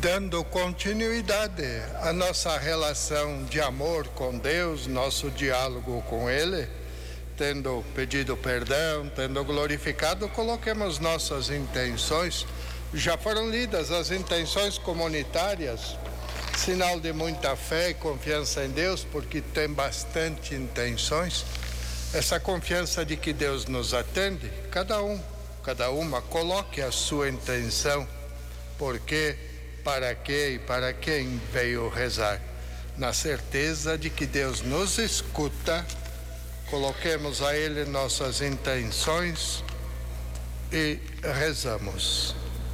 dando continuidade à nossa relação de amor com Deus, nosso diálogo com Ele, tendo pedido perdão, tendo glorificado, coloquemos nossas intenções. Já foram lidas as intenções comunitárias, sinal de muita fé e confiança em Deus, porque tem bastante intenções. Essa confiança de que Deus nos atende, cada uma coloque a sua intenção, porque, para que e para quem veio rezar. Na certeza de que Deus nos escuta, coloquemos a Ele nossas intenções e rezamos.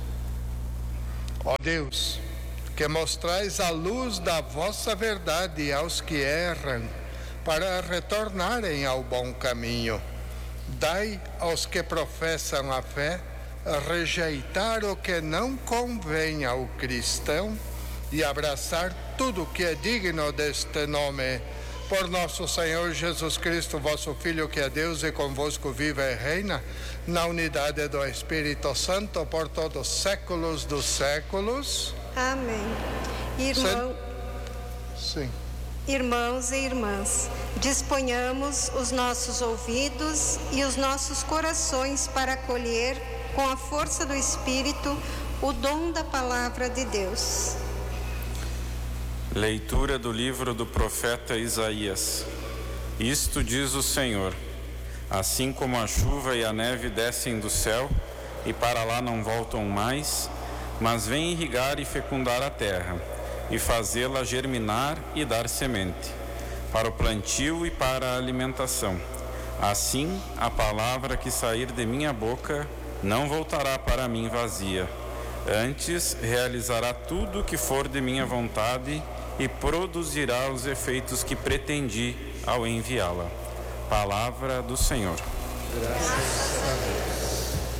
Ó Deus, que mostrais a luz da vossa verdade aos que erram, para retornarem ao bom caminho. Dai aos que professam a fé rejeitar o que não convém ao cristão e abraçar tudo que é digno deste nome. Por nosso Senhor Jesus Cristo, vosso Filho, que é Deus e convosco vive e reina, na unidade do Espírito Santo, por todos os séculos dos séculos. Amém. Irmãos e irmãs, disponhamos os nossos ouvidos e os nossos corações para acolher, com a força do Espírito, o dom da palavra de Deus. Leitura do livro do profeta Isaías. Isto diz o Senhor: assim como a chuva e a neve descem do céu e para lá não voltam mais, mas vêm irrigar e fecundar a terra, e fazê-la germinar e dar semente, para o plantio e para a alimentação. Assim, a palavra que sair de minha boca não voltará para mim vazia. Antes, realizará tudo o que for de minha vontade e produzirá os efeitos que pretendi ao enviá-la. Palavra do Senhor. Graças a Deus.